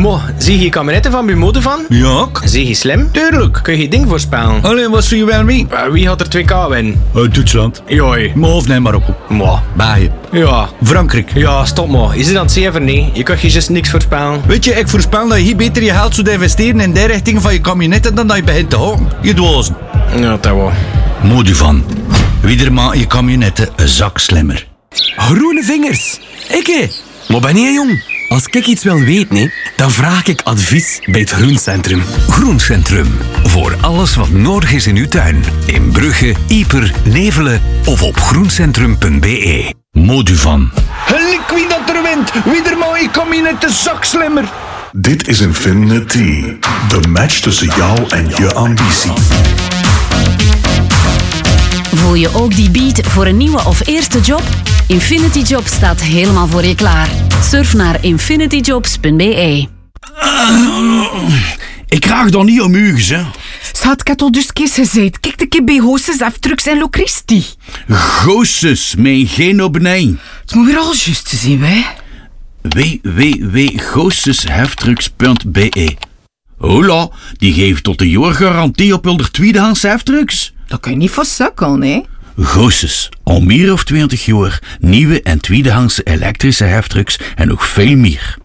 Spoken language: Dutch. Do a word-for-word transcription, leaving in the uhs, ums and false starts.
Mo, zie je kabinetten van Bumode van? Ja, Zie je slim? tuurlijk. Kun je ding voorspellen? Allee, wat zie je wel mee? Uh, wie had er twee K winnen? Uit Duitsland. Joi. Maar of nee, Marokko. Mo. België. Ja. Frankrijk. Ja, stop mo. Je zit aan het zeven, nee. Je kunt je juist niks voorspellen. Weet je, ik voorspel dat je hier beter je geld zou investeren in die richting van je kabinetten dan dat je begint te houden. Je dwazen. Ja, dat wel. Modi van. Wieder maakt je kabinetten een zak slimmer. Groene vingers. Ikke. Maar ben je jong? Als ik iets wil weten, nee, dan vraag ik advies bij het Groencentrum. Groencentrum. Voor alles wat nodig is in uw tuin. In Brugge, Ieper, Nevelen of op groencentrum punt b e. Modi van. Gelijk wie dat er wint. Wieder maakt je kabinetten een zak slimmer. Dit is Infinity. De match tussen jou en je ambitie. Voel je ook die beat voor een nieuwe of eerste job? Infinity Job staat helemaal voor je klaar. Surf naar infinity jobs punt b e. Ik krijg dan niet om uur, hè. Schat, ik had al dus keer gezegd. Kijk de keer bij Hoosses, Aftrucks en Locristi. Goosses, mijn geen op nee. Het moet weer al juist te zien, hè. w w w punt goossesheftrucks punt b e. Hola, die geeft tot een jaar garantie op hun tweedehands heftrucks. Dat kan je niet voor sukkelen, hè. Goosses, al meer of twintig jaar, nieuwe en tweedehandse elektrische heftrucks en nog veel meer.